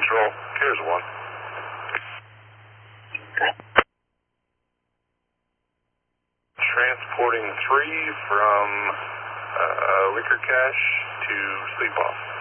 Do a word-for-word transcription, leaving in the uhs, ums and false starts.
Control, here's one. Transporting three from uh, liquor cache to sleep off.